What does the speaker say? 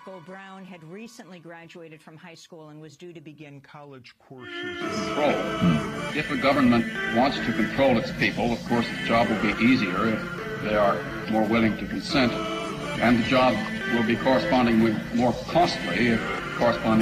Michael Brown had recently graduated from high school and was due to begin college courses. Control. If a government wants to control its people, of course, the job will be easier if they are more willing to consent, and the job will be correspondingly more costly if corresponding